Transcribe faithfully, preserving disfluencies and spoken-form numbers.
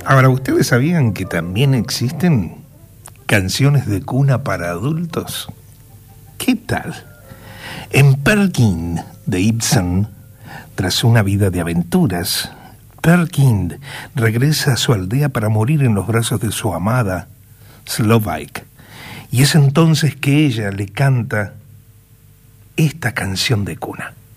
Ahora, ¿ustedes sabían que también existen canciones de cuna para adultos? ¿Qué tal? En Peer Gynt de Ibsen, tras una vida de aventuras, Peer Gynt regresa a su aldea para morir en los brazos de su amada, Slowik. Y es entonces que ella le canta esta canción de cuna.